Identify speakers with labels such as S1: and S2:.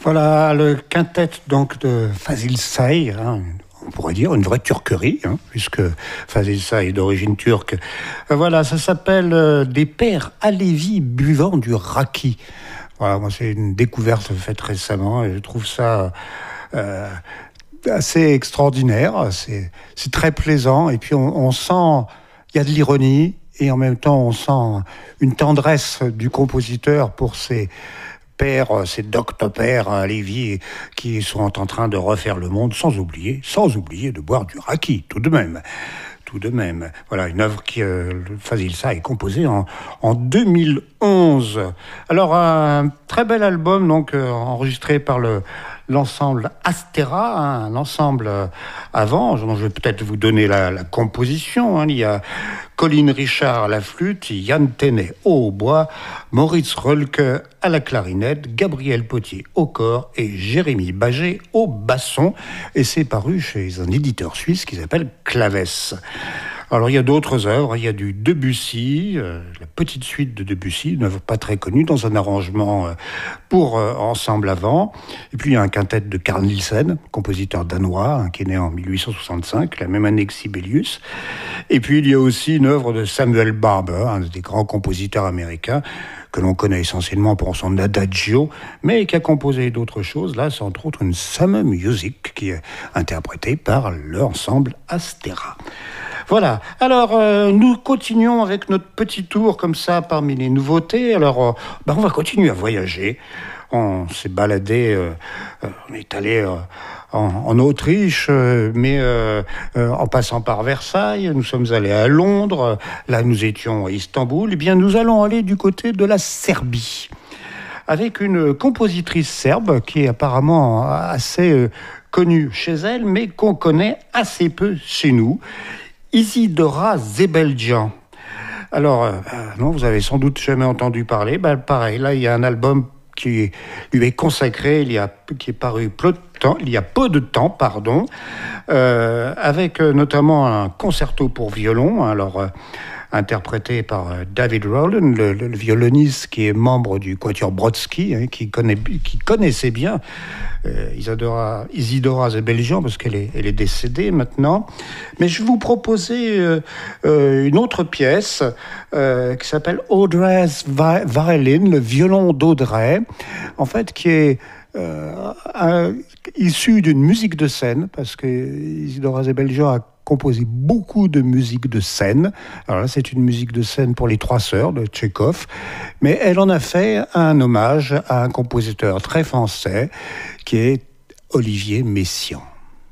S1: Voilà le quintet donc de Fazil Say, on pourrait dire une vraie turquerie, puisque Fazil Say est d'origine turque. Voilà, ça s'appelle Des pères alévis buvant du raki. Voilà, moi c'est une découverte faite récemment et je trouve ça assez extraordinaire. C'est très plaisant et puis on sent, il y a de l'ironie et en même temps on sent une tendresse du compositeur pour ces pères, ces doctopères à Lévis qui sont en train de refaire le monde sans oublier de boire du raki, tout de même. Voilà, une œuvre qui, Fazil Say, est composée en 2011. Alors, un très bel album, donc, enregistré par l'ensemble Astera, un ensemble avant, dont je vais peut-être vous donner la composition. Il y a Colin Richard à la flûte, Yann Tenet au hautbois, Maurice Rölke à la clarinette, Gabriel Potier au cor et Jérémy Bagé au basson. Et c'est paru chez un éditeur suisse qui s'appelle Claves. Alors il y a d'autres œuvres, il y a du Debussy, la petite suite de Debussy, une œuvre pas très connue, dans un arrangement pour ensemble avant. Et puis il y a un quintet de Carl Nielsen, compositeur danois, qui est né en 1865, la même année que Sibelius. Et puis il y a aussi une œuvre de Samuel Barber, un des grands compositeurs américains, que l'on connaît essentiellement pour son adagio, mais qui a composé d'autres choses. Là, c'est entre autres une Summer Music, qui est interprétée par l'ensemble Astera. Voilà, alors nous continuons avec notre petit tour comme ça parmi les nouveautés. Alors on va continuer à voyager. On s'est baladé, on est allé en Autriche, mais en passant par Versailles, nous sommes allés à Londres, là nous étions à Istanbul. Eh bien nous allons aller du côté de la Serbie, avec une compositrice serbe qui est apparemment assez connue chez elle, mais qu'on connaît assez peu chez nous. Isidora Sebeljan. Alors, non, vous avez sans doute jamais entendu parler. Pareil, là, il y a un album qui lui est consacré, qui est paru il y a peu de temps, avec notamment un concerto pour violon. Alors, interprété par David Rowland, le violoniste qui est membre du Quatuor Brodsky, qui connaissait bien Isidora Sebeljan, parce qu'elle est décédée maintenant. Mais je vais vous proposer une autre pièce qui s'appelle Audrey's Violin, le violon d'Audrey, en fait, qui est issu d'une musique de scène, parce que Isidora Sebeljan a composé beaucoup de musique de scène. Alors là, c'est une musique de scène pour les Trois Sœurs de Tchekhov, mais elle en a fait un hommage à un compositeur très français qui est Olivier Messiaen.